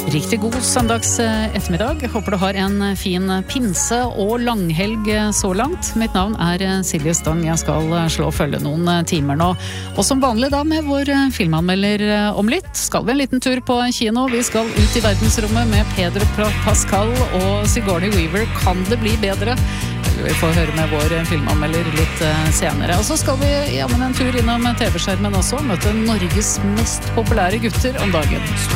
Riktig god søndags ettermiddag. Håper du har en fin pinse og langhelg så langt. Mitt navn Silje Stang. Jeg skal slå og følge noen timer nå. Og som vanlig da med vår filmanmelder om litt, skal vi en liten tur på kino. Vi skal ut i verdensrommet med Pedro Pascal og Sigourney Weaver. Kan det bli bedre? Vi får høre med vår filmanmelder litt senere. Og så skal vi en tur innom TV-skjermen også, møte Norges mest populære gutter om dagen.